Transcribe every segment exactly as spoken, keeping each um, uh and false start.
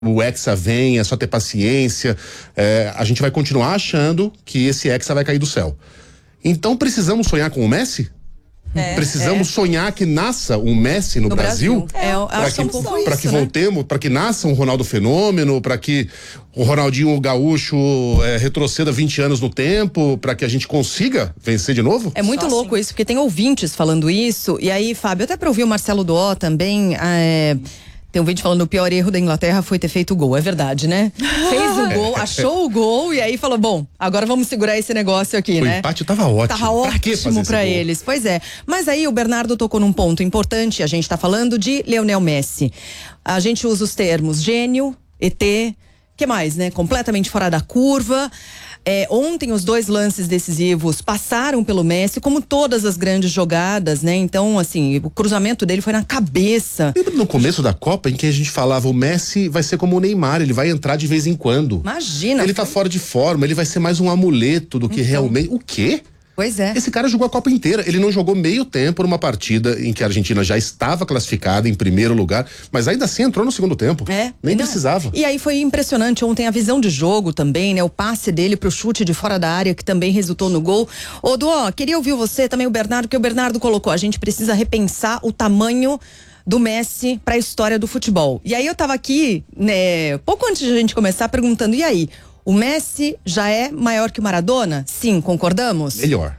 o Hexa vem, é só ter paciência. É, a gente vai continuar achando que esse Hexa vai cair do céu. Então precisamos sonhar com o Messi? É, precisamos é. sonhar que nasça um Messi no, no Brasil, Brasil. É, para que, um para que né? voltemos, para que nasça um Ronaldo Fenômeno, para que o Ronaldinho Gaúcho é, retroceda vinte anos no tempo, para que a gente consiga vencer de novo? É muito Só louco assim. isso, porque tem ouvintes falando isso, e aí, Fábio, até para ouvir o Marcelo Doó também, é... tem um vídeo falando que o pior erro da Inglaterra foi ter feito o gol. É verdade, né? Fez o gol, achou o gol e aí falou, bom, agora vamos segurar esse negócio aqui, o né? O empate tava ótimo. Tava ótimo pra eles. Pois é. Mas aí o Bernardo tocou num ponto importante. A gente tá falando de Lionel Messi. A gente usa os termos gênio, E T, que mais, né? Completamente fora da curva. É, ontem os dois lances decisivos passaram pelo Messi, como todas as grandes jogadas, né? Então, assim, o cruzamento dele foi na cabeça. Lembra no começo da Copa em que a gente falava, o Messi vai ser como o Neymar, ele vai entrar de vez em quando. Imagina. Ele foi... tá fora de forma, ele vai ser mais um amuleto do que então... realmente. O quê? Pois é. Esse cara jogou a Copa inteira. Ele não jogou meio tempo numa partida em que a Argentina já estava classificada em primeiro lugar, mas ainda assim entrou no segundo tempo. É. Nem não. precisava. E aí foi impressionante ontem a visão de jogo também, né? O passe dele pro chute de fora da área, que também resultou no gol. Ô, Duó, queria ouvir você também, o Bernardo, que o Bernardo colocou. A gente precisa repensar o tamanho do Messi para a história do futebol. E aí eu tava aqui, né, pouco antes de a gente começar, perguntando, e aí? O Messi já é maior que o Maradona? Sim, concordamos? Melhor.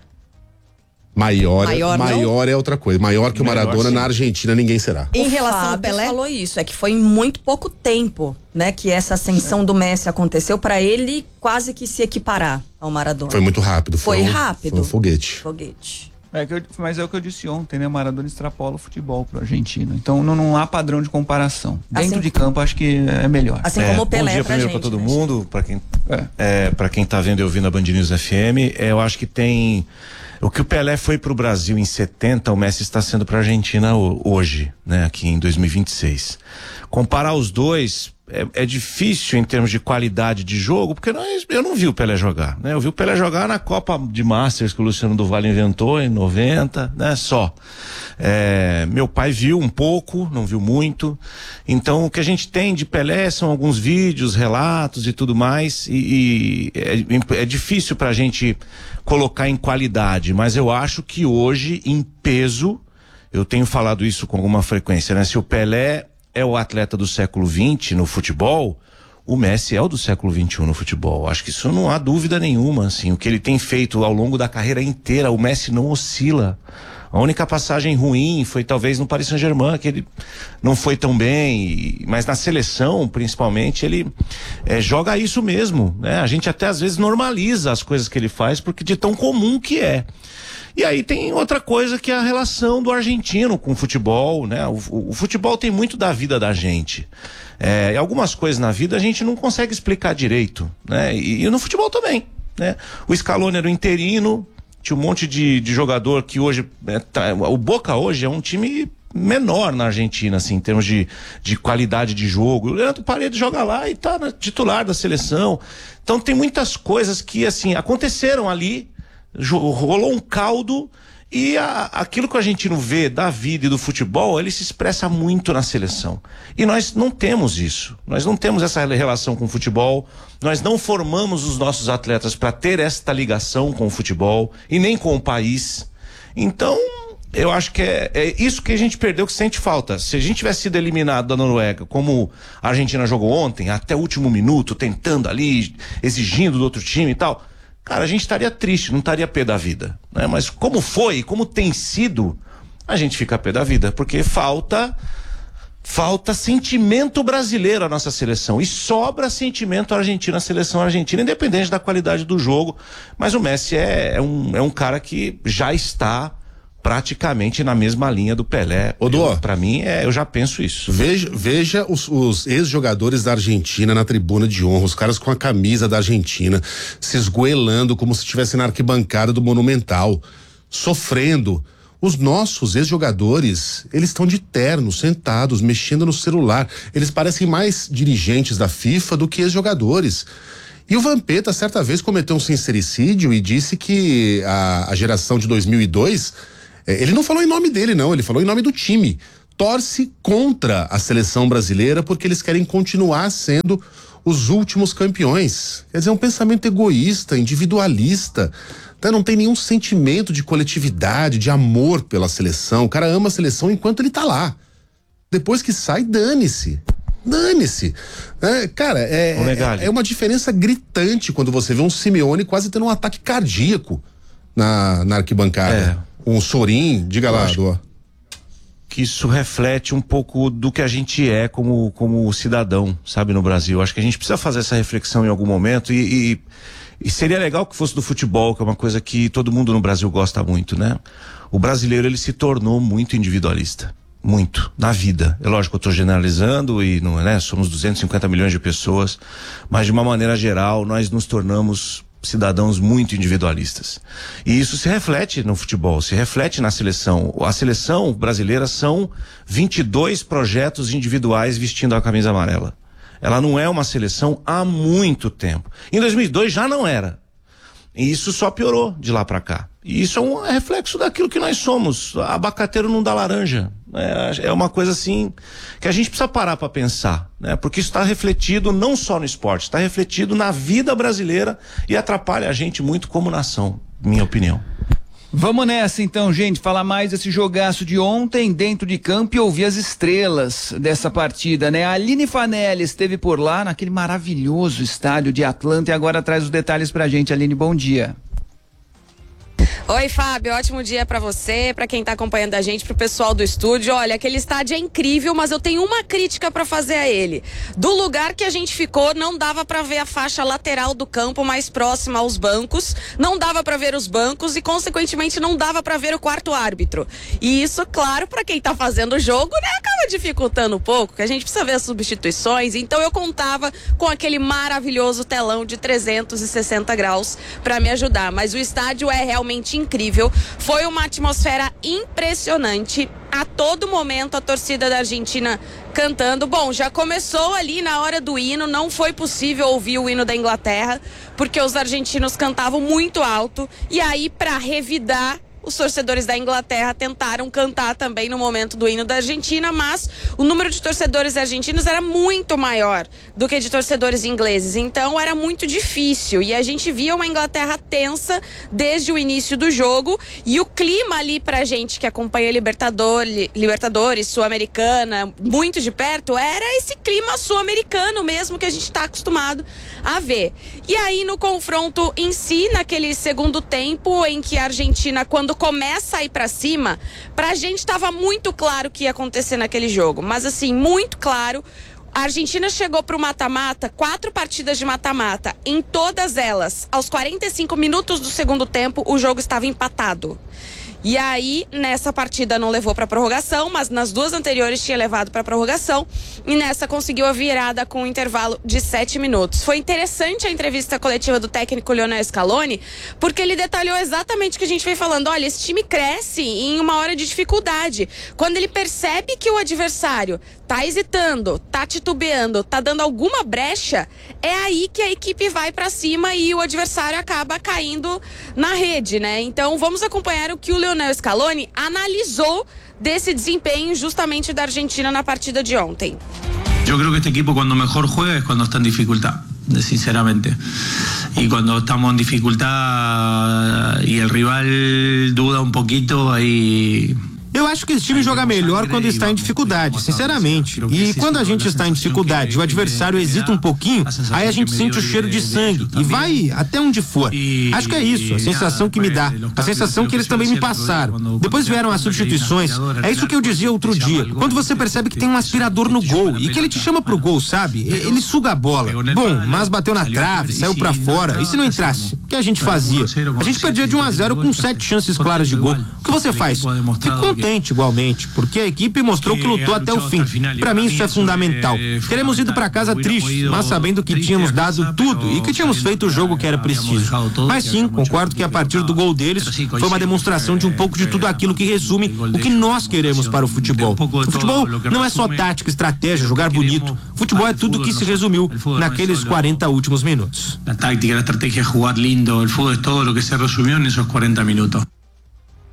Maior, maior, maior é outra coisa. Maior que o Maradona, sim. Na Argentina ninguém será. Em relação ao Pelé, falou isso, é que foi em muito pouco tempo, né, que essa ascensão é. do Messi aconteceu para ele quase que se equiparar ao Maradona. Foi muito rápido. Foi, foi um, rápido. Foi um foguete. Foguete. É que eu, mas é o que eu disse ontem, né? Maradona extrapola o futebol pro argentino. Então não, não há padrão de comparação. Assim, dentro de campo acho que é melhor. Assim é, como o Pelé. Bom dia pra primeiro gente, para todo né, mundo, para quem é. É, para quem tá vendo e ouvindo a Band News F M, é, eu acho que tem o que o Pelé foi pro Brasil em setenta, o Messi está sendo pra Argentina hoje, né? Aqui em dois mil e vinte e seis. Comparar os dois É, é difícil em termos de qualidade de jogo, porque nós, eu não vi o Pelé jogar, né? Eu vi o Pelé jogar na Copa de Masters que o Luciano do Vale inventou em noventa, né? Só. É, meu pai viu um pouco, não viu muito. Então o que a gente tem de Pelé são alguns vídeos, relatos e tudo mais, e, e é, é difícil pra gente colocar em qualidade, mas eu acho que hoje, em peso, eu tenho falado isso com alguma frequência, né? Se o Pelé é o atleta do século vinte no futebol, o Messi é o do século vinte e um no futebol. Acho que isso não há dúvida nenhuma, assim. O que ele tem feito ao longo da carreira inteira, o Messi não oscila. A única passagem ruim foi talvez no Paris Saint-Germain, que ele não foi tão bem, mas na seleção, principalmente, ele é, joga isso mesmo, né? A gente até às vezes normaliza as coisas que ele faz, porque de tão comum que é. E aí tem outra coisa que é a relação do argentino com o futebol, né? O, o, o futebol tem muito da vida da gente. É, algumas coisas na vida a gente não consegue explicar direito, né? E, e no futebol também, né? O Scaloni era o interino, tinha um monte de, de jogador que hoje... É, tá, o Boca hoje é um time menor na Argentina, assim, em termos de, de qualidade de jogo. O Leandro Paredes joga lá e tá na, titular da seleção. Então tem muitas coisas que, assim, aconteceram ali, rolou um caldo e a, aquilo que o argentino vê da vida e do futebol, ele se expressa muito na seleção. E nós não temos isso. Nós não temos essa relação com o futebol. Nós não formamos os nossos atletas para ter esta ligação com o futebol e nem com o país. Então, eu acho que é, é isso que a gente perdeu, que sente falta. Se a gente tivesse sido eliminado da Noruega, como a Argentina jogou ontem, até o último minuto, tentando ali, exigindo do outro time e tal, cara, a gente estaria triste, não estaria pé da vida, né? Mas como foi, como tem sido, a gente fica pé da vida, porque falta falta sentimento brasileiro à nossa seleção e sobra sentimento argentino à seleção argentina, independente da qualidade do jogo. Mas o Messi é, é, um, é um cara que já está praticamente na mesma linha do Pelé. Para mim, é, eu já penso isso. Veja, veja os, os ex-jogadores da Argentina na tribuna de honra, os caras com a camisa da Argentina, se esgoelando como se estivesse na arquibancada do Monumental, sofrendo. Os nossos ex-jogadores, eles estão de terno, sentados, mexendo no celular. Eles parecem mais dirigentes da FIFA do que ex-jogadores. E o Vampeta, certa vez, cometeu um sincericídio e disse que a, a geração de dois mil e dois... Ele não falou em nome dele, não, ele falou em nome do time. torce contra a seleção brasileira porque eles querem continuar sendo os últimos campeões. Quer dizer, é um pensamento egoísta, individualista. Não tem nenhum sentimento de coletividade, de amor pela seleção. O cara ama a seleção enquanto ele tá lá. Depois que sai, dane-se. Dane-se. É, cara, é, é, é uma diferença gritante quando você vê um Simeone quase tendo um ataque cardíaco na, na arquibancada. É. Um Sorin, diga lá, Dô. Que isso reflete um pouco do que a gente é como, como cidadão, sabe, no Brasil. Acho que a gente precisa fazer essa reflexão em algum momento e, e, e seria legal que fosse do futebol, que é uma coisa que todo mundo no Brasil gosta muito, né? O brasileiro, ele se tornou muito individualista. Muito, na vida. É lógico que eu estou generalizando e não, né, somos duzentos e cinquenta milhões de pessoas, mas de uma maneira geral nós nos tornamos cidadãos muito individualistas. E isso se reflete no futebol, se reflete na seleção. A seleção brasileira são vinte e dois projetos individuais vestindo a camisa amarela. Ela não é uma seleção há muito tempo. Em dois mil e dois já não era. E isso só piorou de lá para cá. E isso é um reflexo daquilo que nós somos. Abacateiro não dá laranja. É, é uma coisa assim que a gente precisa parar para pensar, né? Porque isso está refletido não só no esporte, está refletido na vida brasileira e atrapalha a gente muito como nação, minha opinião. Vamos nessa então, gente, falar mais desse jogaço de ontem dentro de campo e ouvir as estrelas dessa partida, né? A Aline Fanelli esteve por lá naquele maravilhoso estádio de Atlanta e agora traz os detalhes pra gente. Aline, bom dia. Oi, Fábio, ótimo dia pra você, pra quem tá acompanhando a gente, pro pessoal do estúdio. Olha, aquele estádio é incrível, mas eu tenho uma crítica pra fazer a ele. Do lugar que a gente ficou, não dava pra ver a faixa lateral do campo mais próxima aos bancos, não dava pra ver os bancos e, consequentemente, não dava pra ver o quarto árbitro. E isso, claro, pra quem tá fazendo o jogo, né, acaba dificultando um pouco, que a gente precisa ver as substituições. Então eu contava com aquele maravilhoso telão de trezentos e sessenta graus pra me ajudar, mas o estádio é realmente incrível, foi uma atmosfera impressionante, a todo momento a torcida da Argentina cantando. Bom, já começou ali na hora do hino, não foi possível ouvir o hino da Inglaterra, porque os argentinos cantavam muito alto, e aí para revidar, os torcedores da Inglaterra tentaram cantar também no momento do hino da Argentina, mas o número de torcedores argentinos era muito maior do que de torcedores ingleses, então era muito difícil e a gente via uma Inglaterra tensa desde o início do jogo e o clima ali pra gente que acompanha Libertadores, Libertadores, Sul-Americana, muito de perto, era esse clima sul-americano mesmo que a gente tá acostumado a ver. E aí no confronto em si, naquele segundo tempo em que a Argentina, quando começa a ir pra cima, pra gente estava muito claro o que ia acontecer naquele jogo, mas assim, muito claro. A Argentina chegou pro mata-mata, quatro partidas de mata-mata, em todas elas, aos quarenta e cinco minutos do segundo tempo, o jogo estava empatado. E aí, nessa partida não levou para prorrogação, mas nas duas anteriores tinha levado para prorrogação. E nessa conseguiu a virada com um intervalo de sete minutos. Foi interessante a entrevista coletiva do técnico Lionel Scaloni, porque ele detalhou exatamente o que a gente vem falando. Olha, esse time cresce em uma hora de dificuldade. Quando ele percebe que o adversário tá hesitando, tá titubeando, tá dando alguma brecha, é aí que a equipe vai para cima e o adversário acaba caindo na rede, né? Então vamos acompanhar o que o Lionel Scaloni analisou desse desempenho justamente da Argentina na partida de ontem. Yo creo que este equipo cuando mejor juega es cuando está en dificultad, sinceramente. Y cuando estamos en dificultad y el rival duda un poquito, ahí... Eu acho que esse time joga melhor quando está em dificuldade, sinceramente. E quando a gente está em dificuldade e o adversário hesita um pouquinho, aí a gente sente o cheiro de sangue e vai até onde for. Acho que é isso, a sensação que me dá, a sensação que eles também me passaram. Depois vieram as substituições. É isso que eu dizia outro dia. Quando você percebe que tem um aspirador no gol e que ele te chama pro gol, sabe? Ele suga a bola. Bom, mas bateu na trave, saiu pra fora. E se não entrasse? O que a gente fazia? A gente perdia de um a zero com sete chances claras de gol. O que você faz? Fica contente igualmente, porque a equipe mostrou que lutou até o fim. Para mim isso é fundamental. Teremos ido para casa tristes, mas sabendo que tínhamos dado tudo e que tínhamos feito o jogo que era preciso. Mas sim, concordo que a partir do gol deles foi uma demonstração de um pouco de tudo aquilo que resume o que nós queremos para o futebol. O futebol não é só tática, estratégia, jogar bonito. O futebol é tudo que se resumiu naqueles quarenta últimos minutos. A tática, a estratégia, jogar lindo. O futebol é todo o que se resumiu nesses quarenta minutos.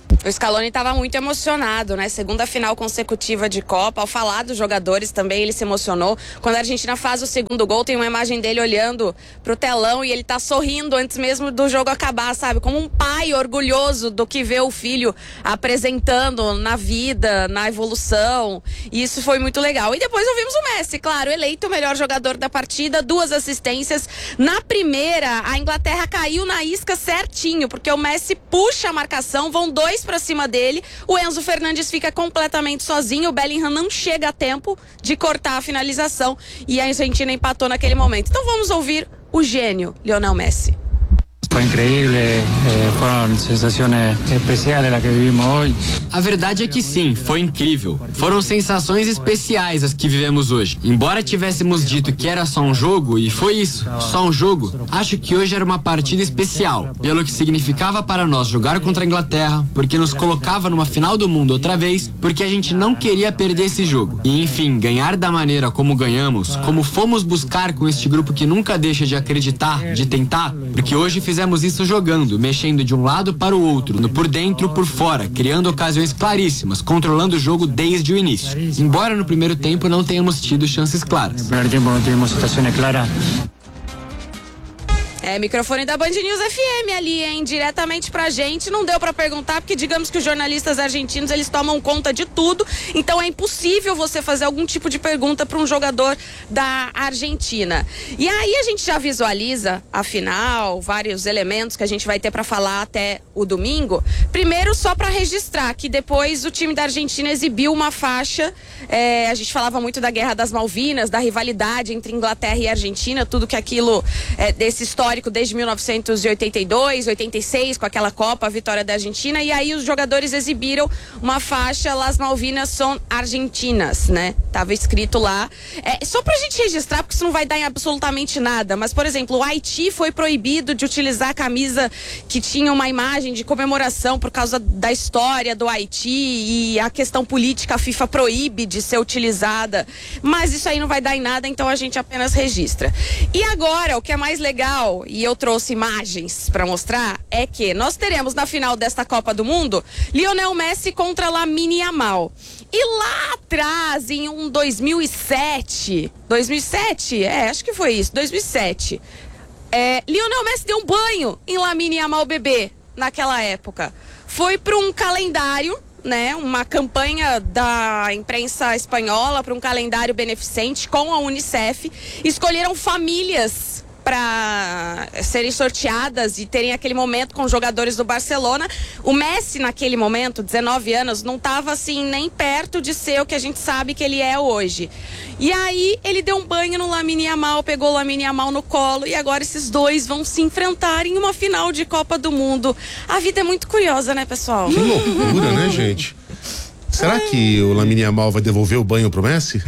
O Scaloni estava muito emocionado, né? Segunda final consecutiva de Copa. Ao falar dos jogadores também, ele se emocionou. Quando a Argentina faz o segundo gol, tem uma imagem dele olhando pro telão e ele tá sorrindo antes mesmo do jogo acabar, sabe? Como um pai orgulhoso do que vê o filho apresentando na vida, na evolução. E isso foi muito legal. E depois ouvimos o Messi, claro, eleito o melhor jogador da partida, duas assistências. Na primeira, a Inglaterra caiu na isca certinho, porque o Messi puxa a marcação, vão dois pra cima dele, o Enzo Fernandes fica completamente sozinho, o Bellingham não chega a tempo de cortar a finalização e a Argentina empatou naquele momento. Então vamos ouvir o gênio Lionel Messi. Foi incrível, eh, foram sensações especiais as que vivimos hoje. A verdade é que sim, foi incrível. Foram sensações especiais as que vivemos hoje. Embora tivéssemos dito que era só um jogo, e foi isso, só um jogo, acho que hoje era uma partida especial, pelo que significava para nós jogar contra a Inglaterra, porque nos colocava numa final do mundo outra vez, porque a gente não queria perder esse jogo. E enfim, ganhar da maneira como ganhamos, como fomos buscar com este grupo que nunca deixa de acreditar, de tentar, porque hoje fizemos Fizemos isso jogando, mexendo de um lado para o outro, no por dentro, por fora, criando ocasiões claríssimas, controlando o jogo desde o início. Embora no primeiro tempo não tenhamos tido chances claras. No primeiro tempo não tivemos situações claras. É, microfone da Band News F M ali, hein? Diretamente pra gente. Não deu pra perguntar, porque digamos que os jornalistas argentinos, eles tomam conta de tudo. Então é impossível você fazer algum tipo de pergunta pra um jogador da Argentina. E aí a gente já visualiza a final, vários elementos que a gente vai ter pra falar até o domingo. Primeiro, só pra registrar que depois o time da Argentina exibiu uma faixa. É, a gente falava muito da Guerra das Malvinas, da rivalidade entre Inglaterra e Argentina, tudo que aquilo, é, desse histórico desde mil novecentos e oitenta e dois, oitenta e seis, com aquela Copa, a vitória da Argentina, e aí os jogadores exibiram uma faixa Las Malvinas son Argentinas, né? Tava escrito lá. É, só pra gente registrar, porque isso não vai dar em absolutamente nada, mas, por exemplo, o Haiti foi proibido de utilizar a camisa que tinha uma imagem de comemoração por causa da história do Haiti, e a questão política a FIFA proíbe de ser utilizada, mas isso aí não vai dar em nada, então a gente apenas registra. E agora, o que é mais legal, e eu trouxe imagens para mostrar, é que nós teremos na final desta Copa do Mundo Lionel Messi contra Lamine Yamal. E lá atrás, em um dois mil e sete, dois mil e sete? É, acho que foi isso, dois mil e sete. É, Lionel Messi deu um banho em Lamine Yamal bebê naquela época. Foi para um calendário, né, uma campanha da imprensa espanhola para um calendário beneficente com a Unicef. Escolheram famílias para serem sorteadas e terem aquele momento com os jogadores do Barcelona. O Messi, naquele momento, dezenove anos, não estava assim nem perto de ser o que a gente sabe que ele é hoje. E aí ele deu um banho no Lamine Yamal, pegou o Lamine Yamal no colo, e agora esses dois vão se enfrentar em uma final de Copa do Mundo. A vida é muito curiosa, né, pessoal? Que loucura, né, gente? Será Ai. que o Lamine Yamal vai devolver o banho pro Messi?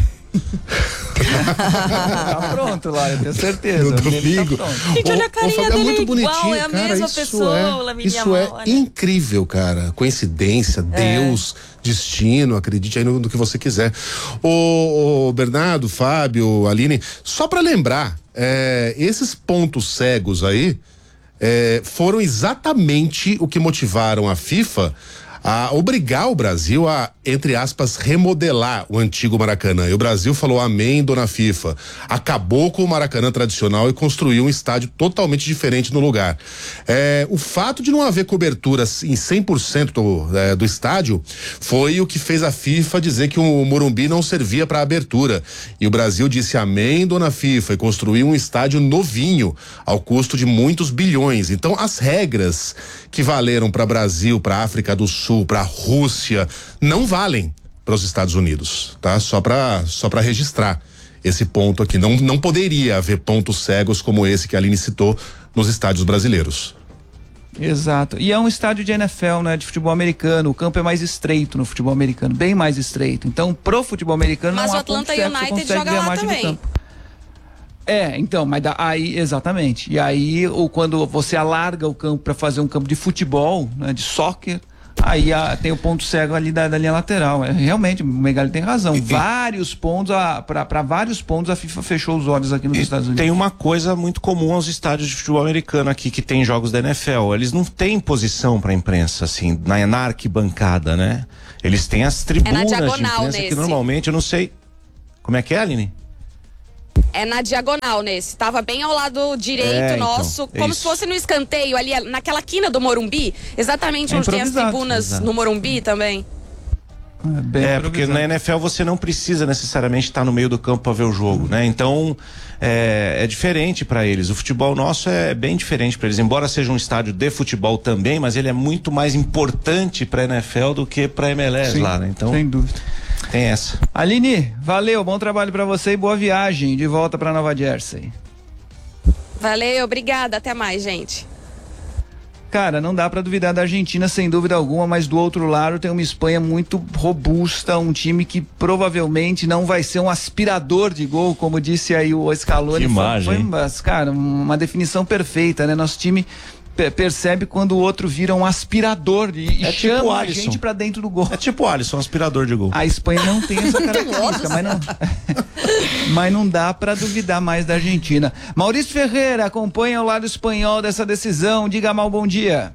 Tá pronto, Lara, tenho certeza. No domingo. Tá gente, olha a carinha é dele, muito igual, bonitinho, é a cara, mesma isso pessoa, é, o Lamine Isso Yamal, é olha. incrível, cara. Coincidência, é. Deus, destino, acredite aí no, no que você quiser. Ô, ô Bernardo, Fábio, Aline, só pra lembrar, é, esses pontos cegos aí é, foram exatamente o que motivaram a FIFA a obrigar o Brasil a, entre aspas, remodelar o antigo Maracanã. E o Brasil falou amém, dona FIFA. Acabou com o Maracanã tradicional e construiu um estádio totalmente diferente no lugar. É, o fato de não haver cobertura em cem por cento do, é, do estádio foi o que fez a FIFA dizer que o Morumbi não servia para abertura. E o Brasil disse amém, dona FIFA, e construiu um estádio novinho, ao custo de muitos bilhões. Então, as regras que valeram para Brasil, para África do Sul, para Rússia, não valem para os Estados Unidos, tá? Só para só para registrar esse ponto aqui. Não, não poderia haver pontos cegos como esse que a Aline citou nos estádios brasileiros. Exato. E é um estádio de N F L, né? De futebol americano. O campo é mais estreito no futebol americano, bem mais estreito. Então, pro futebol americano, mas não o há ponto Atlanta cego, United joga lá também. É, então, mas da, aí, exatamente. E aí, ou quando você alarga o campo para fazer um campo de futebol, né, de soccer, Aí a, tem o ponto cego ali da, da linha lateral. É, realmente, o Megali tem razão. E, vários pontos, para vários pontos, a FIFA fechou os olhos aqui nos Estados Unidos. Tem uma coisa muito comum aos estádios de futebol americano aqui, que tem jogos da N F L. Eles não têm posição para imprensa, assim, na, na arquibancada, né? Eles têm as tribunas é na diagonal de imprensa nesse. que normalmente, eu não sei. Como é que é, Aline? É na diagonal nesse, tava bem ao lado direito é, então, nosso, como isso. se fosse no escanteio ali, naquela quina do Morumbi, exatamente é onde tem as tribunas exato. No Morumbi também. É, é porque na N F L você não precisa necessariamente estar no meio do campo para ver o jogo, né? Então é, é diferente para eles. O futebol nosso é bem diferente para eles, embora seja um estádio de futebol também, mas ele é muito mais importante para a N F L do que para a M L S. Sim, lá, né? Então, sem dúvida. Tem essa. Aline, valeu, bom trabalho para você e boa viagem de volta para Nova Jersey. Valeu, obrigada, até mais, gente. Cara, não dá para duvidar da Argentina, sem dúvida alguma, mas do outro lado tem uma Espanha muito robusta, um time que provavelmente não vai ser um aspirador de gol, como disse aí o Scaloni. Que imagem. Foi, foi, cara, uma definição perfeita, né? Nosso time percebe quando o outro vira um aspirador e é chama tipo a gente pra dentro do gol. É tipo o Alisson, um aspirador de gol. A Espanha não tem essa característica, mas não, mas não dá pra duvidar mais da Argentina. Maurício Ferreira acompanha o lado espanhol dessa decisão. Diga, Mal, bom dia.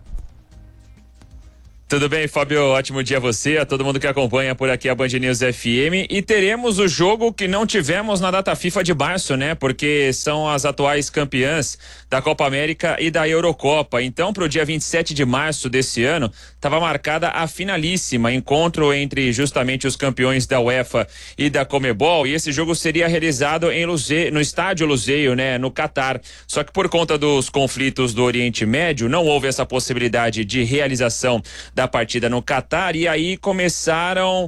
Tudo bem, Fábio? Ótimo dia a você, a todo mundo que acompanha por aqui a Band News F M. E teremos o jogo que não tivemos na data FIFA de março, né? Porque são as atuais campeãs da Copa América e da Eurocopa. Então, para o dia vinte e sete de março desse ano, estava marcada a finalíssima, encontro entre justamente os campeões da UEFA e da Comebol. E esse jogo seria realizado em Luze... no estádio Luzeio, né? No Catar. Só que por conta dos conflitos do Oriente Médio, não houve essa possibilidade de realização da partida no Catar, e aí começaram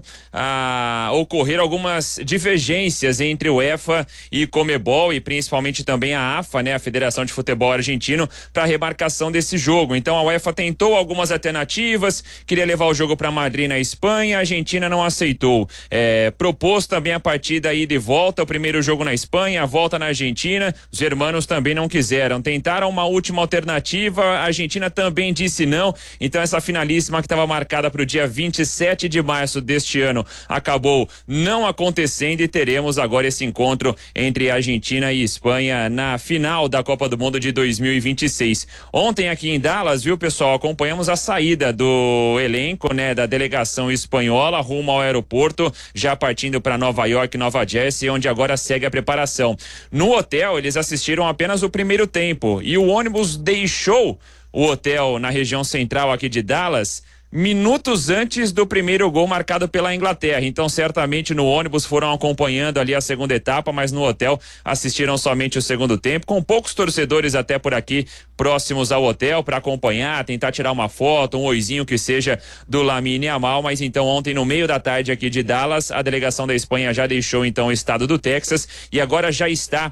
a ocorrer algumas divergências entre o UEFA e Comebol, e principalmente também a AFA, né, a Federação de Futebol Argentino, para a remarcação desse jogo. Então a UEFA tentou algumas alternativas, queria levar o jogo para Madrid, na Espanha, a Argentina não aceitou. É, propôs também a partida ida e volta, o primeiro jogo na Espanha, a volta na Argentina, os hermanos também não quiseram. Tentaram uma última alternativa, a Argentina também disse não, então essa finalíssima que estava marcada para o dia vinte e sete de março deste ano acabou não acontecendo, e teremos agora esse encontro entre Argentina e Espanha na final da Copa do Mundo de dois mil e vinte e seis. Ontem aqui em Dallas, viu, pessoal, acompanhamos a saída do elenco, né, da delegação espanhola rumo ao aeroporto, já partindo para Nova York, Nova Jersey, onde agora segue a preparação. No hotel, eles assistiram apenas o primeiro tempo e o ônibus deixou o hotel na região central aqui de Dallas minutos antes do primeiro gol marcado pela Inglaterra. Então certamente no ônibus foram acompanhando ali a segunda etapa, mas no hotel assistiram somente o segundo tempo, com poucos torcedores até por aqui próximos ao hotel para acompanhar, tentar tirar uma foto, um oizinho que seja do Lamine Yamal. Mas então ontem, no meio da tarde aqui de Dallas, a delegação da Espanha já deixou então o estado do Texas e agora já está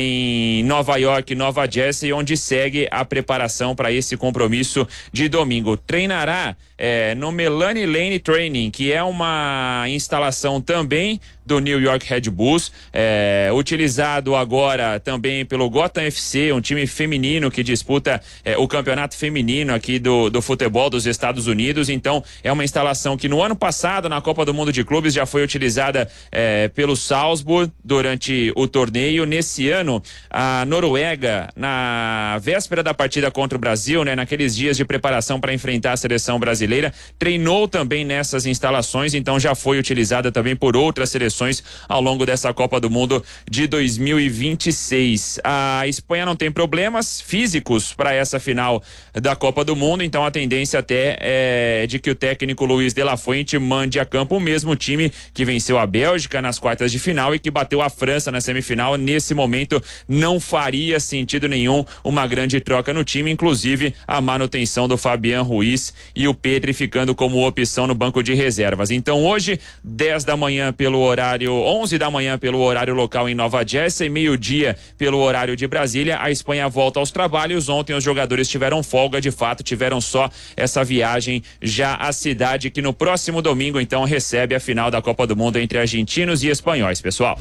em Nova York, Nova Jersey, onde segue a preparação para esse compromisso de domingo. Treinará É, no Melanie Lane Training, que é uma instalação também do New York Red Bulls, é, utilizado agora também pelo Gotham F C, um time feminino que disputa é, o campeonato feminino aqui do, do futebol dos Estados Unidos. Então é uma instalação que no ano passado, na Copa do Mundo de Clubes, já foi utilizada é, pelo Salzburg durante o torneio. Nesse ano, a Noruega, na véspera da partida contra o Brasil, né, naqueles dias de preparação para enfrentar a seleção brasileira, treinou também nessas instalações, então já foi utilizada também por outras seleções ao longo dessa Copa do Mundo de dois mil e vinte e seis. A Espanha não tem problemas físicos para essa final da Copa do Mundo, então a tendência até é de que o técnico Luiz de la Fuente mande a campo o mesmo time que venceu a Bélgica nas quartas de final e que bateu a França na semifinal. Nesse momento não faria sentido nenhum uma grande troca no time, inclusive a manutenção do Fabián Ruiz e o Pedri ficando como opção no banco de reservas. Então hoje, dez da manhã pelo horário, onze da manhã pelo horário local em Nova Jersey, meio-dia pelo horário de Brasília, a Espanha volta aos trabalhos. Ontem os jogadores tiveram folga, de fato tiveram só essa viagem já à cidade, que no próximo domingo então recebe a final da Copa do Mundo entre argentinos e espanhóis, pessoal.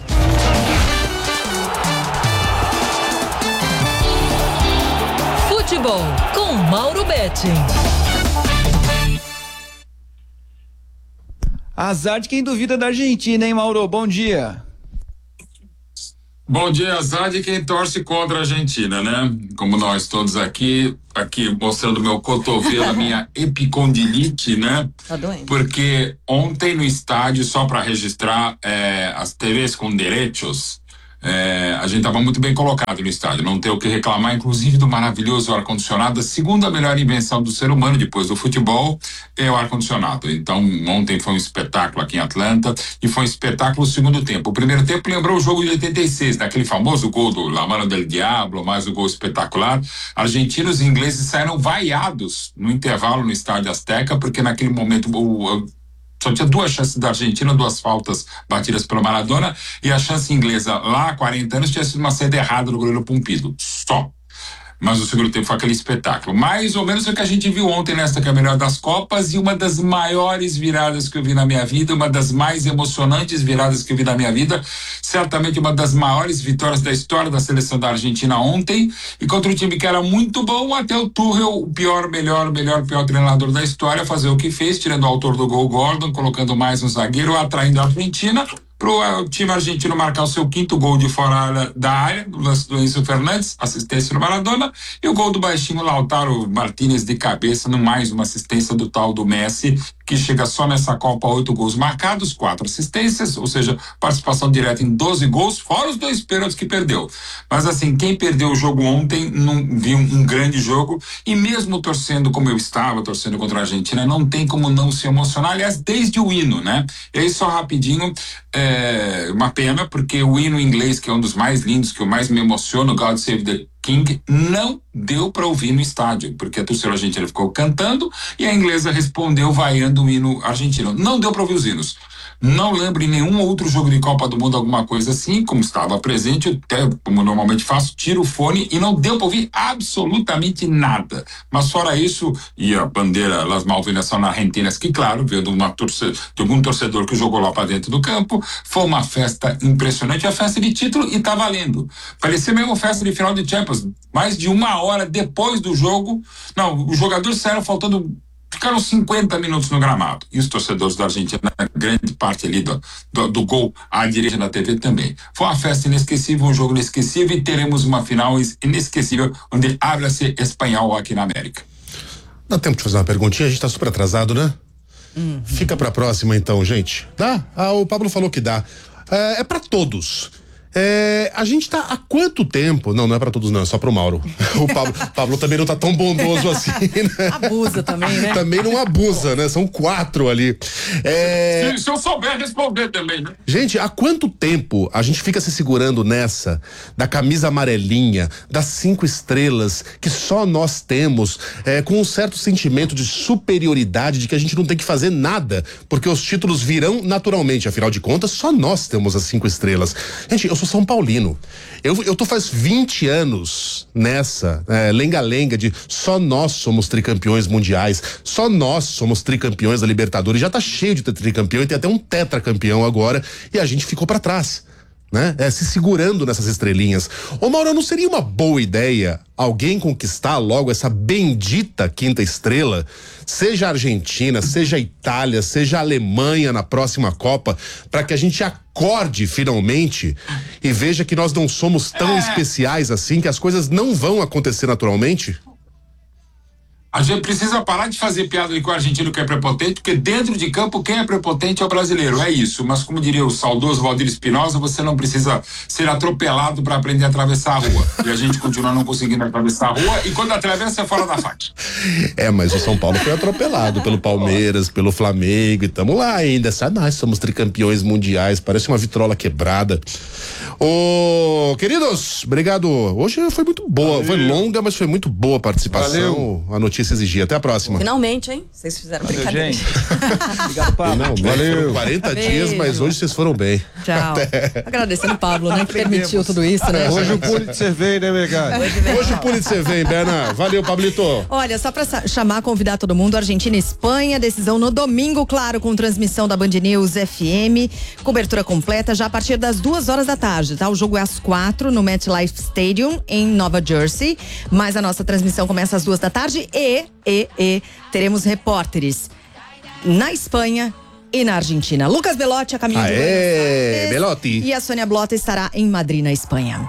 Futebol com Mauro Betting. Azar de quem duvida da Argentina, hein, Mauro? Bom dia. Bom dia, azar de quem torce contra a Argentina, né? Como nós todos aqui, aqui mostrando meu cotovelo, a minha epicondilite, né? Tá doendo. Porque ontem no estádio, só para registrar, é, as T Vs com direitos, é, a gente estava muito bem colocado no estádio, não tem o que reclamar, inclusive do maravilhoso ar-condicionado. A segunda melhor invenção do ser humano depois do futebol é o ar-condicionado. Então ontem foi um espetáculo aqui em Atlanta e foi um espetáculo o segundo tempo. O primeiro tempo lembrou o jogo de oitenta e seis, daquele famoso gol do La Mano del Diablo, mais o gol espetacular. Argentinos e ingleses saíram vaiados no intervalo no estádio Azteca, porque naquele momento o, o só tinha duas chances da Argentina, duas faltas batidas pelo Maradona, e a chance inglesa lá há quarenta anos tinha sido uma saída errada do goleiro Pumpido. Só. Mas o segundo tempo foi aquele espetáculo. Mais ou menos o que a gente viu ontem nesta que é a melhor das Copas, e uma das maiores viradas que eu vi na minha vida, uma das mais emocionantes viradas que eu vi na minha vida, certamente uma das maiores vitórias da história da seleção da Argentina ontem, e contra um time que era muito bom, até o Tuchel, o pior, melhor, melhor, pior treinador da história, fazer o que fez, tirando o autor do gol, Gordon, colocando mais um zagueiro, atraindo a Argentina, para o time argentino marcar o seu quinto gol de fora da área, no lance do Enzo Fernandes, assistência do Maradona, e o gol do baixinho Lautaro Martínez de cabeça, no mais uma assistência do tal do Messi, que chega só nessa Copa a oito gols marcados, quatro assistências, ou seja, participação direta em doze gols, fora os dois pênaltis que perdeu. Mas assim, quem perdeu o jogo ontem não viu um grande jogo, e mesmo torcendo como eu estava, torcendo contra a Argentina, não tem como não se emocionar, aliás, desde o hino, né? E aí só rapidinho, é uma pena, porque o hino inglês, que é um dos mais lindos, que eu mais me emociono, God Save the King, não deu para ouvir no estádio, porque a torcida argentina ficou cantando e a inglesa respondeu vaiando o hino argentino. Não deu para ouvir os hinos. Não lembro em nenhum outro jogo de Copa do Mundo alguma coisa assim, como estava presente, até como normalmente faço, tiro o fone e não deu para ouvir absolutamente nada. Mas fora isso, e a bandeira Las Malvinas são argentinas, que claro, veio de, uma torce, de algum torcedor que jogou lá para dentro do campo, foi uma festa impressionante, a festa de título, e tá valendo. Parecia mesmo festa de final de Champions, mais de uma hora depois do jogo, não, os jogadores saíram faltando, ficaram cinquenta minutos no gramado. E os torcedores da Argentina, grande parte ali do, do, do gol à direita na T V também. Foi uma festa inesquecível, um jogo inesquecível, e teremos uma final inesquecível, onde habla-se espanhol aqui na América. Dá tempo de fazer uma perguntinha? A gente tá super atrasado, né? Uhum. Fica pra próxima então, gente. Dá? Ah, o Pablo falou que dá. É, é pra todos. É, a gente tá há quanto tempo? Não, não é pra todos não, é só pro Mauro. O Pablo, Pablo também não tá tão bondoso assim, né? Abusa também, né? Também não abusa, né? São quatro ali. É... Se, se eu souber responder também, né? Gente, há quanto tempo a gente fica se segurando nessa da camisa amarelinha, das cinco estrelas que só nós temos, é, com um certo sentimento de superioridade, de que a gente não tem que fazer nada, porque os títulos virão naturalmente, afinal de contas, só nós temos as cinco estrelas. Gente, eu sou São Paulino. Eu, eu tô faz vinte anos nessa é, lenga-lenga de só nós somos tricampeões mundiais, só nós somos tricampeões da Libertadores. Já tá cheio de tricampeão e tem até um tetracampeão agora, e a gente ficou pra trás, né? É, se segurando nessas estrelinhas. Ô Mauro, não seria uma boa ideia alguém conquistar logo essa bendita quinta estrela, seja a Argentina, seja a Itália, seja a Alemanha na próxima Copa, para que a gente acorde finalmente e veja que nós não somos tão é. especiais assim, que as coisas não vão acontecer naturalmente? A gente precisa parar de fazer piada de que o argentino que é prepotente, porque dentro de campo quem é prepotente é o brasileiro, é isso. Mas como diria o saudoso Valdir Espinosa, você não precisa ser atropelado para aprender a atravessar a rua. E a gente continua não conseguindo atravessar a rua, e quando atravessa é fora da faixa. É, mas o São Paulo foi atropelado pelo Palmeiras, pelo Flamengo, e tamo lá ainda. Sabe, nós somos tricampeões mundiais, parece uma vitrola quebrada. Ô, queridos, obrigado. Hoje foi muito boa, Valeu. Foi longa, mas foi muito boa a participação. Valeu. A notícia exigir. Até a próxima. Finalmente, hein? Vocês fizeram Valeu, brincadeira. Gente. Obrigado, Pablo. Não, valeu. quarenta Beijo. dias, mas hoje vocês foram bem. Tchau. Até. Agradecendo o Pablo, né? Que permitiu tudo isso, né? Hoje o Pulitzer vem, né, Megane? Hoje o Pulitzer vem, Berna. Valeu, Pablito. Olha, só pra chamar, convidar todo mundo, Argentina e Espanha, decisão no domingo, claro, com transmissão da Band News F M, cobertura completa já a partir das duas horas da tarde, tá? O jogo é às quatro no MetLife Stadium, em Nova Jersey, mas a nossa transmissão começa às duas da tarde e, e, e teremos repórteres na Espanha e na Argentina. Lucas Belotti, a caminho de Buenos Aires. Belotti. E a Sônia Blota estará em Madrid, na Espanha.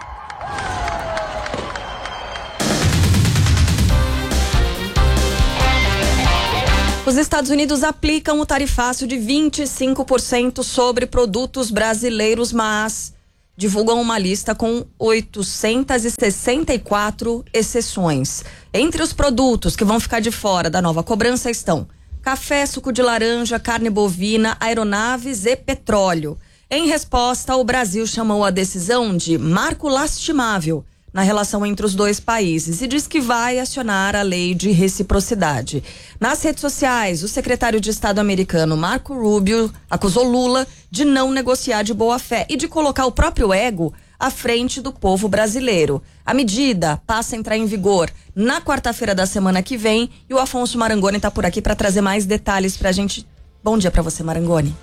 Os Estados Unidos aplicam o tarifácio de vinte e cinco por cento sobre produtos brasileiros, mas divulgam uma lista com oitocentas e sessenta e quatro exceções. Entre os produtos que vão ficar de fora da nova cobrança estão café, suco de laranja, carne bovina, aeronaves e petróleo. Em resposta, o Brasil chamou a decisão de marco lastimável na relação entre os dois países e diz que vai acionar a lei de reciprocidade. Nas redes sociais, o secretário de Estado americano Marco Rubio acusou Lula de não negociar de boa fé e de colocar o próprio ego à frente do povo brasileiro. A medida passa a entrar em vigor na quarta-feira da semana que vem e o Afonso Marangoni está por aqui para trazer mais detalhes pra gente. Bom dia para você, Marangoni.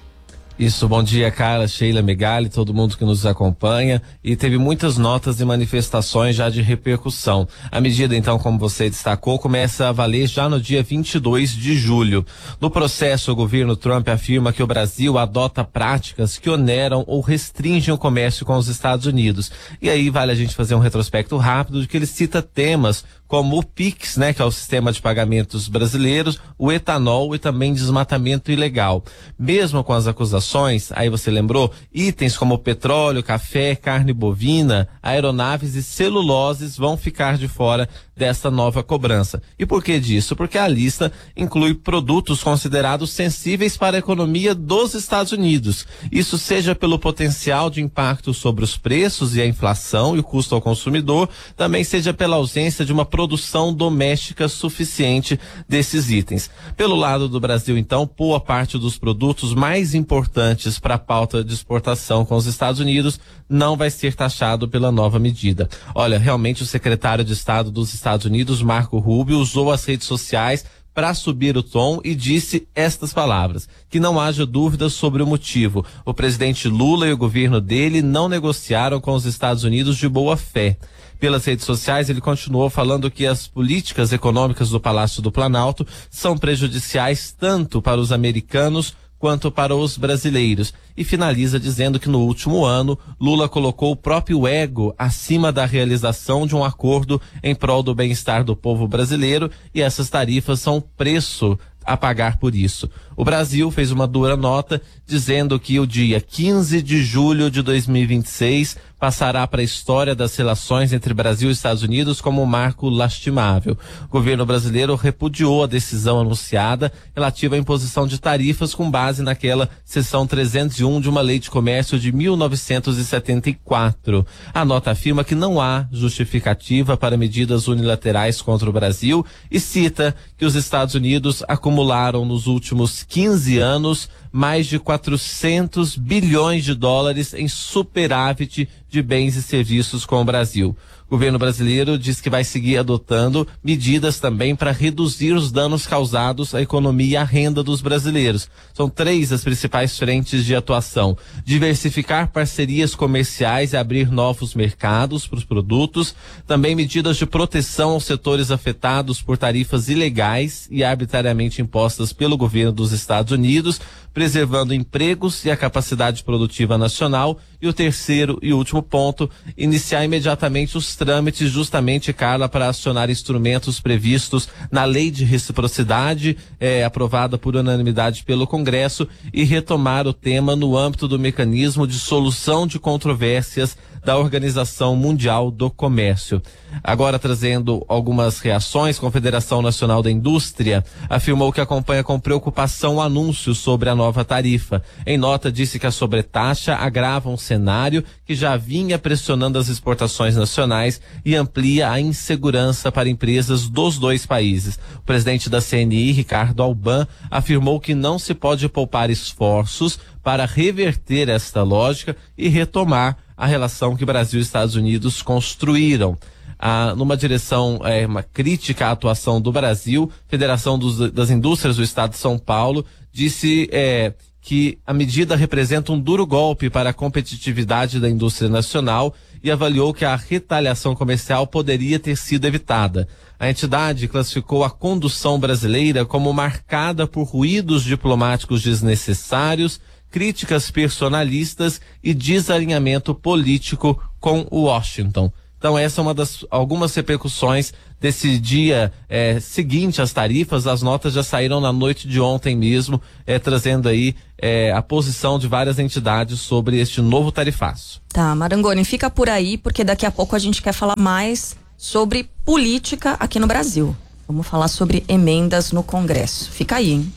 Isso, bom dia, Carla, Sheila, Megali, todo mundo que nos acompanha, e teve muitas notas e manifestações já de repercussão. A medida, então, como você destacou, começa a valer já no dia vinte e dois de julho. No processo, o governo Trump afirma que o Brasil adota práticas que oneram ou restringem o comércio com os Estados Unidos. E aí vale a gente fazer um retrospecto rápido de que ele cita temas como o Pix, né, que é o sistema de pagamentos brasileiros, o etanol e também desmatamento ilegal. Mesmo com as acusações, aí você lembrou, itens como petróleo, café, carne bovina, aeronaves e celuloses vão ficar de fora dessa nova cobrança. E por que disso? Porque a lista inclui produtos considerados sensíveis para a economia dos Estados Unidos. Isso seja pelo potencial de impacto sobre os preços e a inflação e o custo ao consumidor, também seja pela ausência de uma produção doméstica suficiente desses itens. Pelo lado do Brasil, então, boa parte dos produtos mais importantes para a pauta de exportação com os Estados Unidos não vai ser taxado pela nova medida. Olha, realmente o secretário de Estado dos Estados Unidos, Marco Rubio, usou as redes sociais para subir o tom e disse estas palavras: que não haja dúvidas sobre o motivo. O presidente Lula e o governo dele não negociaram com os Estados Unidos de boa fé. Pelas redes sociais, ele continuou falando que as políticas econômicas do Palácio do Planalto são prejudiciais tanto para os americanos quanto para os brasileiros, e finaliza dizendo que no último ano Lula colocou o próprio ego acima da realização de um acordo em prol do bem-estar do povo brasileiro, e essas tarifas são preço a pagar por isso. O Brasil fez uma dura nota dizendo que o dia quinze de julho de dois mil e vinte e seis passará para a história das relações entre Brasil e Estados Unidos como um marco lastimável. O governo brasileiro repudiou a decisão anunciada relativa à imposição de tarifas com base naquela seção trezentos e um de uma lei de comércio de mil novecentos e setenta e quatro. A nota afirma que não há justificativa para medidas unilaterais contra o Brasil e cita que os Estados Unidos acumularam nos últimos quinze anos mais de quatrocentos bilhões de dólares em superávit de bens e serviços com o Brasil. O governo brasileiro diz que vai seguir adotando medidas também para reduzir os danos causados à economia e à renda dos brasileiros. São três as principais frentes de atuação: diversificar parcerias comerciais e abrir novos mercados para os produtos, também medidas de proteção aos setores afetados por tarifas ilegais e arbitrariamente impostas pelo governo dos Estados Unidos, preservando empregos e a capacidade produtiva nacional. E o terceiro e último ponto, iniciar imediatamente os trâmites, justamente, Carla, para acionar instrumentos previstos na lei de reciprocidade, eh, aprovada por unanimidade pelo Congresso, e retomar o tema no âmbito do mecanismo de solução de controvérsias da Organização Mundial do Comércio. Agora, trazendo algumas reações, Confederação Nacional da Indústria afirmou que acompanha com preocupação o anúncio sobre a nova tarifa. Em nota, disse que a sobretaxa agrava um cenário que já vinha pressionando as exportações nacionais e amplia a insegurança para empresas dos dois países. O presidente da C N I, Ricardo Alban, afirmou que não se pode poupar esforços para reverter esta lógica e retomar a relação que Brasil e Estados Unidos construíram. Ah, numa direção, é, uma crítica à atuação do Brasil, Federação dos, das Indústrias do Estado de São Paulo disse é, que a medida representa um duro golpe para a competitividade da indústria nacional e avaliou que a retaliação comercial poderia ter sido evitada. A entidade classificou a condução brasileira como marcada por ruídos diplomáticos desnecessários, críticas personalistas e desalinhamento político com Washington. Então essa é uma das algumas repercussões desse dia é, seguinte às tarifas. As notas já saíram na noite de ontem mesmo, é, trazendo aí é, a posição de várias entidades sobre este novo tarifaço. Tá, Marangoni, fica por aí, porque daqui a pouco a gente quer falar mais sobre política aqui no Brasil. Vamos falar sobre emendas no Congresso. Fica aí, hein?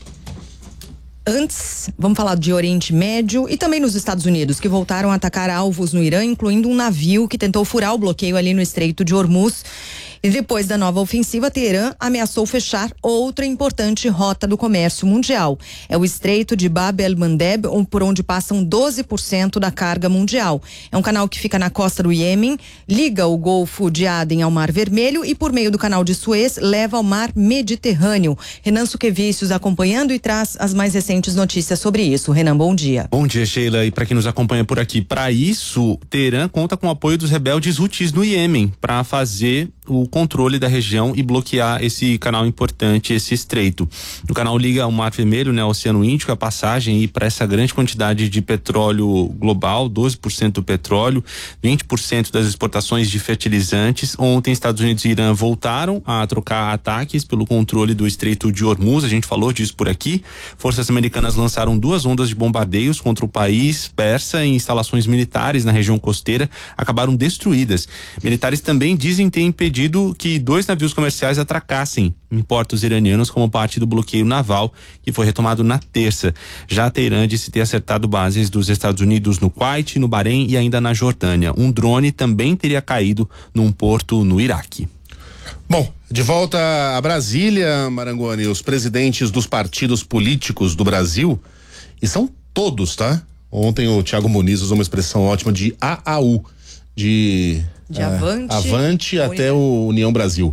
Antes, vamos falar de Oriente Médio e também nos Estados Unidos, que voltaram a atacar alvos no Irã, incluindo um navio que tentou furar o bloqueio ali no Estreito de Hormuz. E depois da nova ofensiva, Teherã ameaçou fechar outra importante rota do comércio mundial. É o Estreito de Bab el-Mandeb, por onde passam doze por cento da carga mundial. É um canal que fica na costa do Iêmen, liga o Golfo de Aden ao Mar Vermelho e, por meio do canal de Suez, leva ao Mar Mediterrâneo. Renan Suquevicius acompanhando e traz as mais recentes notícias sobre isso. Renan, bom dia. Bom dia, Sheila, e para quem nos acompanha por aqui. Para isso, Teherã conta com o apoio dos rebeldes Houthis no Iêmen para fazer o controle da região e bloquear esse canal importante, esse estreito. O canal liga o Mar Vermelho, né, o Oceano Índico, a passagem para essa grande quantidade de petróleo global, doze por cento do petróleo, vinte por cento das exportações de fertilizantes. Ontem, Estados Unidos e Irã voltaram a trocar ataques pelo controle do Estreito de Hormuz, a gente falou disso por aqui. Forças americanas lançaram duas ondas de bombardeios contra o país persa e instalações militares na região costeira acabaram destruídas. Militares também dizem ter impedido que dois navios comerciais atracassem em portos iranianos como parte do bloqueio naval que foi retomado na terça. Já Teherã disse ter acertado bases dos Estados Unidos no Kuwait, no Bahrein e ainda na Jordânia. Um drone também teria caído num porto no Iraque. Bom, de volta a Brasília, Marangoni, os presidentes dos partidos políticos do Brasil, e são todos, tá? Ontem o Thiago Muniz usou uma expressão ótima de A A U, de... De Avante. É, Avante até o União Brasil.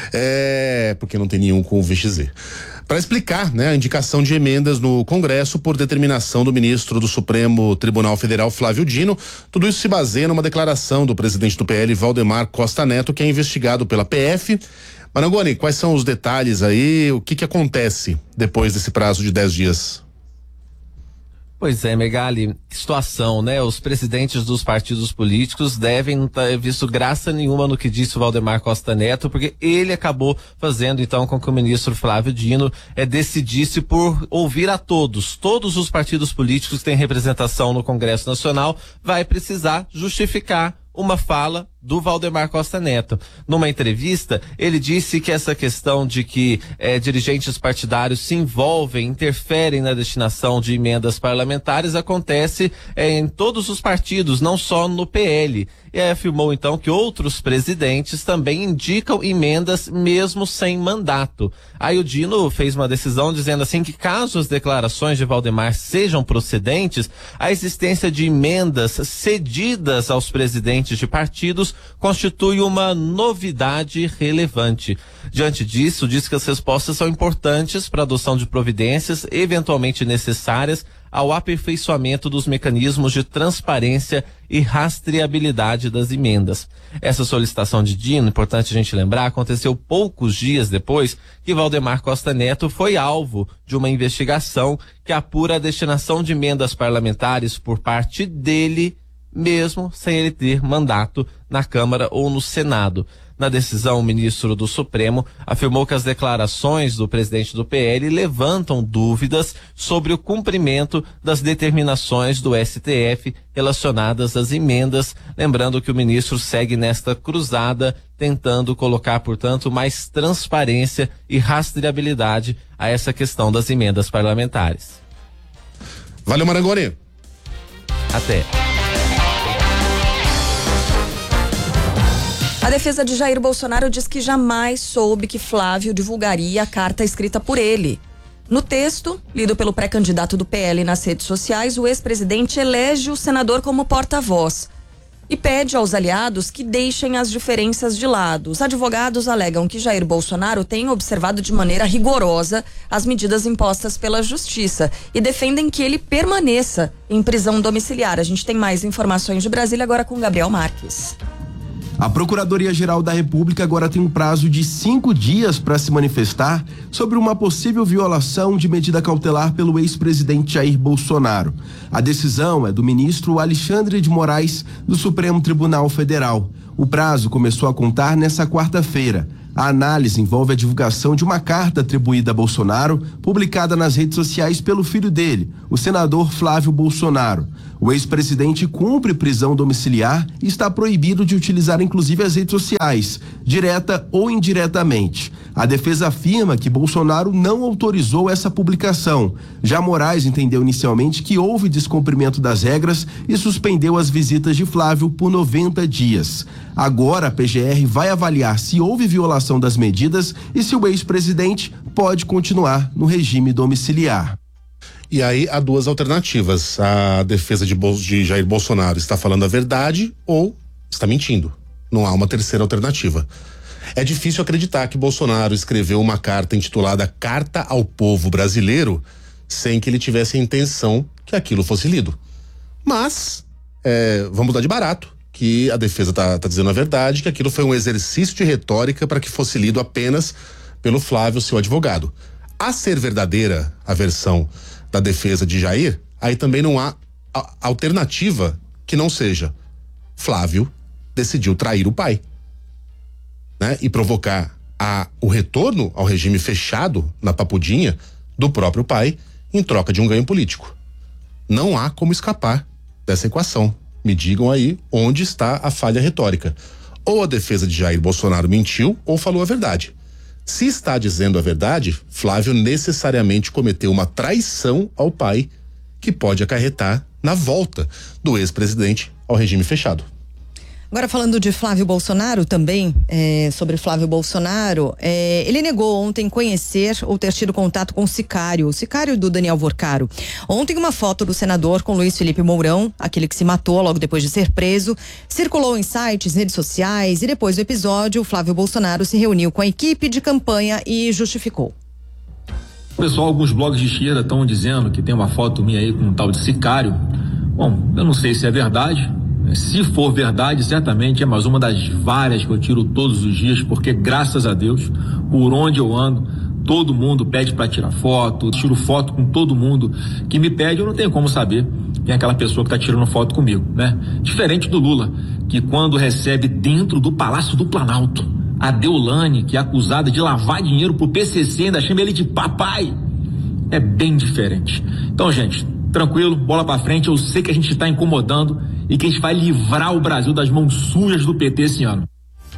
É, porque não tem nenhum com o V X Z. Para explicar, né, a indicação de emendas no Congresso por determinação do ministro do Supremo Tribunal Federal, Flávio Dino. Tudo isso se baseia numa declaração do presidente do P L, Valdemar Costa Neto, que é investigado pela P F. Marangoni, quais são os detalhes aí? O que que acontece depois desse prazo de dez dias? Pois é, Megali, que situação, né? Os presidentes dos partidos políticos devem não ter visto graça nenhuma no que disse o Valdemar Costa Neto, porque ele acabou fazendo então com que o ministro Flávio Dino é, decidisse por ouvir a todos. Todos os partidos políticos que têm representação no Congresso Nacional vai precisar justificar uma fala do Valdemar Costa Neto. Numa entrevista, ele disse que essa questão de que eh, dirigentes partidários se envolvem, interferem na destinação de emendas parlamentares acontece eh, em todos os partidos, não só no P L. E afirmou então que outros presidentes também indicam emendas mesmo sem mandato. Aí o Dino fez uma decisão dizendo assim que caso as declarações de Valdemar sejam procedentes, a existência de emendas cedidas aos presidentes de partidos constitui uma novidade relevante. Diante disso, diz que as respostas são importantes para a adoção de providências eventualmente necessárias ao aperfeiçoamento dos mecanismos de transparência e rastreabilidade das emendas. Essa solicitação de Dino, importante a gente lembrar, aconteceu poucos dias depois que Valdemar Costa Neto foi alvo de uma investigação que apura a destinação de emendas parlamentares por parte dele, mesmo sem ele ter mandato na Câmara ou no Senado. Na decisão, o ministro do Supremo afirmou que as declarações do presidente do P L levantam dúvidas sobre o cumprimento das determinações do S T F relacionadas às emendas, lembrando que o ministro segue nesta cruzada, tentando colocar, portanto, mais transparência e rastreabilidade a essa questão das emendas parlamentares. Valeu, Marangoni. Até. A defesa de Jair Bolsonaro diz que jamais soube que Flávio divulgaria a carta escrita por ele. No texto, lido pelo pré-candidato do P L nas redes sociais, o ex-presidente elege o senador como porta-voz. e pede aos aliados que deixem as diferenças de lado. Os advogados alegam que Jair Bolsonaro tem observado de maneira rigorosa as medidas impostas pela Justiça e defendem que ele permaneça em prisão domiciliar. A gente tem mais informações de Brasília agora com Gabriel Marques. A Procuradoria-Geral da República agora tem um prazo de cinco dias para se manifestar sobre uma possível violação de medida cautelar pelo ex-presidente Jair Bolsonaro. A decisão é do ministro Alexandre de Moraes, do Supremo Tribunal Federal. O prazo começou a contar nessa quarta-feira. A análise envolve a divulgação de uma carta atribuída a Bolsonaro, publicada nas redes sociais pelo filho dele, o senador Flávio Bolsonaro. O ex-presidente cumpre prisão domiciliar e está proibido de utilizar inclusive as redes sociais, direta ou indiretamente. A defesa afirma que Bolsonaro não autorizou essa publicação. Já Moraes entendeu inicialmente que houve descumprimento das regras e suspendeu as visitas de Flávio por noventa dias. Agora a P G R vai avaliar se houve violação das medidas e se o ex-presidente pode continuar no regime domiciliar. E aí há duas alternativas. A defesa de, Bol- de Jair Bolsonaro está falando a verdade ou está mentindo. Não há uma terceira alternativa. É difícil acreditar que Bolsonaro escreveu uma carta intitulada Carta ao Povo Brasileiro sem que ele tivesse a intenção que aquilo fosse lido. Mas, é, vamos dar de barato que a defesa está tá dizendo a verdade, que aquilo foi um exercício de retórica para que fosse lido apenas pelo Flávio, seu advogado. A ser verdadeira a versão da defesa de Jair, aí também não há a, alternativa que não seja Flávio decidiu trair o pai, né? E provocar a, o retorno ao regime fechado na papudinha do próprio pai em troca de um ganho político. Não há como escapar dessa equação. Me digam aí onde está a falha retórica. Ou a defesa de Jair Bolsonaro mentiu ou falou a verdade. Se está dizendo a verdade, Flávio necessariamente cometeu uma traição ao pai que pode acarretar na volta do ex-presidente ao regime fechado. Agora falando de Flávio Bolsonaro também, é, sobre Flávio Bolsonaro, é, ele negou ontem conhecer ou ter tido contato com o sicário, o sicário do Daniel Vorcaro. Ontem uma foto do senador com Luiz Felipe Mourão, aquele que se matou logo depois de ser preso, circulou em sites, redes sociais e depois do episódio, Flávio Bolsonaro se reuniu com a equipe de campanha e justificou. Pessoal, alguns blogs de esquerda estão dizendo que tem uma foto minha aí com um tal de sicário. Bom, eu não sei se é verdade. Se for verdade, certamente é mais uma das várias que eu tiro todos os dias, porque graças a Deus, por onde eu ando, todo mundo pede para tirar foto, tiro foto com todo mundo que me pede, eu não tenho como saber quem é aquela pessoa que está tirando foto comigo, né? Diferente do Lula, que quando recebe dentro do Palácio do Planalto a Deolane, que é acusada de lavar dinheiro pro P C C, ainda chama ele de papai, é bem diferente. Então, gente, tranquilo, bola pra frente, eu sei que a gente tá incomodando e que a gente vai livrar o Brasil das mãos sujas do P T esse ano.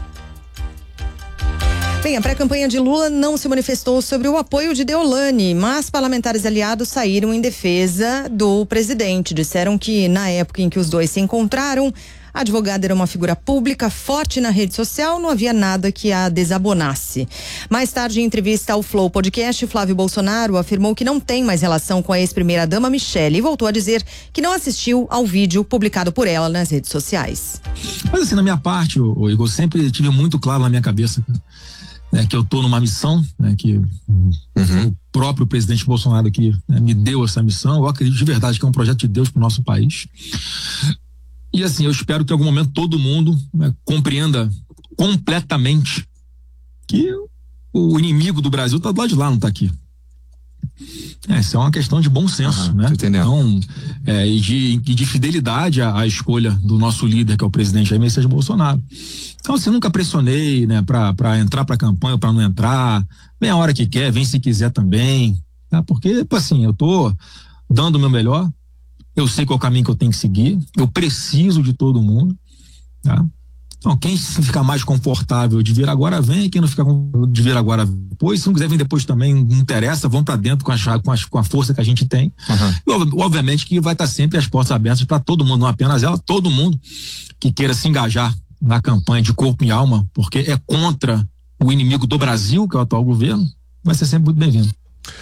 Bem, a pré-campanha de Lula não se manifestou sobre o apoio de Deolane, mas parlamentares aliados saíram em defesa do presidente. Disseram que na época em que os dois se encontraram, a advogada era uma figura pública forte na rede social, não havia nada que a desabonasse. Mais tarde, em entrevista ao Flow Podcast, Flávio Bolsonaro afirmou que não tem mais relação com a ex-primeira-dama Michele e voltou a dizer que não assistiu ao vídeo publicado por ela nas redes sociais. Mas assim, na minha parte, o, o Igor, sempre tive muito claro na minha cabeça, né, que eu tô numa missão, né, que uhum. o próprio presidente Bolsonaro aqui, né, me deu essa missão. Eu acredito de verdade que é um projeto de Deus pro nosso país. E assim, eu espero que em algum momento todo mundo, né, compreenda completamente que o inimigo do Brasil tá do lado de lá, não tá aqui. É, isso é uma questão de bom senso, uhum, né? Então, é, e, de, e de fidelidade à, à escolha do nosso líder, que é o presidente Jair Messias Bolsonaro. Então, assim, nunca pressionei, né, pra, pra entrar pra campanha ou pra não entrar. Vem a hora que quer, vem se quiser também. Tá? Porque, assim, eu tô dando o meu melhor. Eu sei qual é o caminho que eu tenho que seguir. Eu preciso de todo mundo. Tá? Então, quem ficar mais confortável de vir agora, vem. Quem não ficar de vir agora, depois. Se não quiser vir depois também, não interessa. Vão para dentro com a, com, a, com a força que a gente tem. Uhum. E, obviamente que vai estar sempre as portas abertas para todo mundo, não apenas ela, todo mundo que queira se engajar na campanha de corpo e alma, porque é contra o inimigo do Brasil, que é o atual governo, vai ser sempre muito bem-vindo.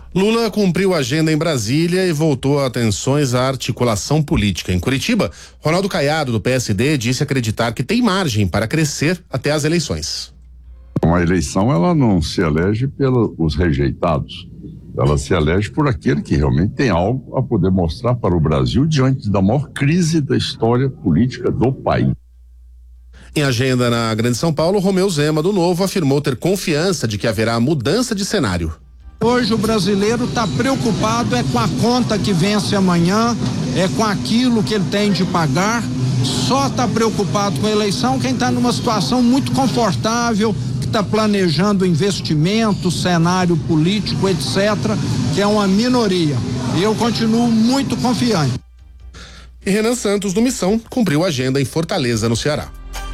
Lula cumpriu a agenda em Brasília e voltou atenções à articulação política. Em Curitiba, Ronaldo Caiado, do P S D, disse acreditar que tem margem para crescer até as eleições. Uma eleição, ela não se elege pelos rejeitados. Ela se elege por aquele que realmente tem algo a poder mostrar para o Brasil diante da maior crise da história política do país. Em agenda na Grande São Paulo, Romeu Zema, do Novo, afirmou ter confiança de que haverá mudança de cenário. Hoje o brasileiro está preocupado é com a conta que vence amanhã, é com aquilo que ele tem de pagar. Só está preocupado com a eleição quem está numa situação muito confortável, que está planejando investimento, cenário político, etcétera, que é uma minoria. E eu continuo muito confiante. E Renan Santos, do Missão, cumpriu a agenda em Fortaleza, no Ceará.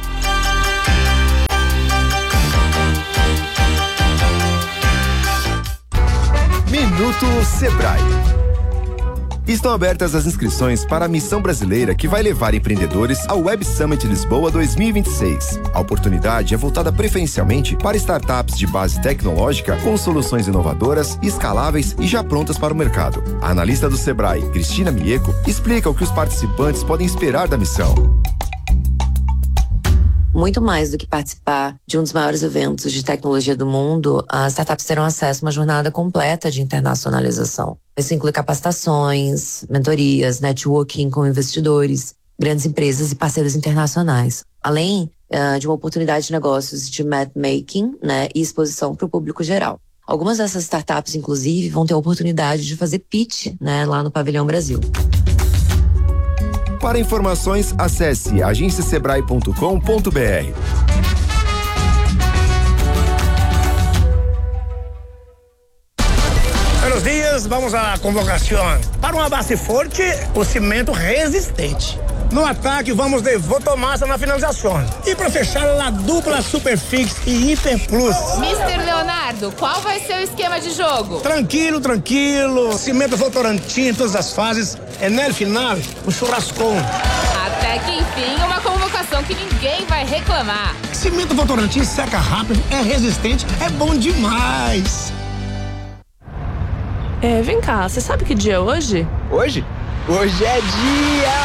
Minuto Sebrae. Estão abertas as inscrições para a missão brasileira que vai levar empreendedores ao Web Summit Lisboa dois mil e vinte e seis. A oportunidade é voltada preferencialmente para startups de base tecnológica com soluções inovadoras, escaláveis e já prontas para o mercado. A analista do Sebrae, Cristina Mieco, explica o que os participantes podem esperar da missão. Muito mais do que participar de um dos maiores eventos de tecnologia do mundo, as startups terão acesso a uma jornada completa de internacionalização. Isso inclui capacitações, mentorias, networking com investidores, grandes empresas e parceiros internacionais. Além uh, de uma oportunidade de negócios de matchmaking, né, e exposição para o público geral. Algumas dessas startups, inclusive, vão ter a oportunidade de fazer pitch, né, lá no Pavilhão Brasil. Para informações, acesse agência sebrae ponto com ponto br. Buenos dias, vamos à convocação. Para uma base forte, o cimento resistente. No ataque, vamos de Votomassa na finalização. E para fechar, a dupla Superfix e Hiper Plus. mister Leonardo, qual vai ser o esquema de jogo? Tranquilo, tranquilo. Cimento Votorantim em todas as fases. E no final, o churrascão. Até que enfim, uma convocação que ninguém vai reclamar. Cimento Votorantim seca rápido, é resistente, é bom demais. É, vem cá, você sabe que dia é hoje? Hoje? Hoje é dia